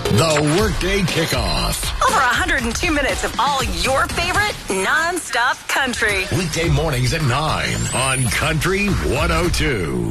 The Workday Kickoff. Over 102 minutes of all your favorite non-stop country. Weekday mornings at 9 on Country 102.